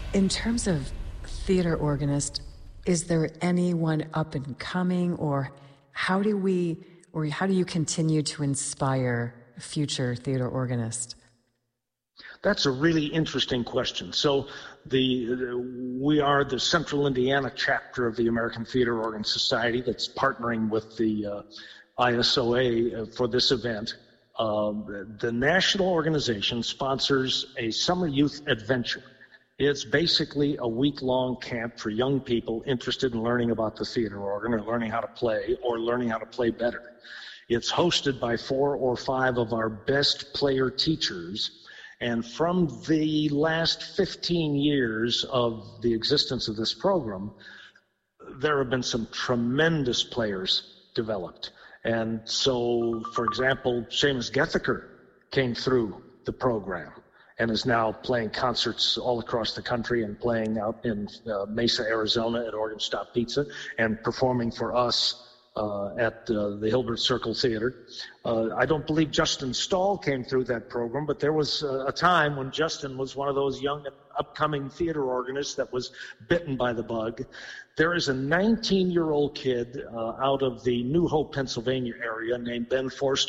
In terms of theater organist, is there anyone up and coming, or how do you continue to inspire future theater organists? That's a really interesting question. So we are the Central Indiana chapter of the American Theater Organ Society that's partnering with the ISOA for this event. The national organization sponsors a summer youth adventure. It's basically a week-long camp for young people interested in learning about the theater organ or learning how to play or learning how to play better. It's hosted by 4 or 5 of our best player teachers. And from the last 15 years of the existence of this program, there have been some tremendous players developed. And so, for example, Seamus Gethiker came through the program and is now playing concerts all across the country and playing out in Mesa, Arizona at Organ Stop Pizza and performing for us at the Hilbert Circle Theater. I don't believe Justin Stahl came through that program, but there was a time when Justin was one of those young and upcoming theater organists that was bitten by the bug. There is a 19-year-old kid out of the New Hope, Pennsylvania area named Ben Forster.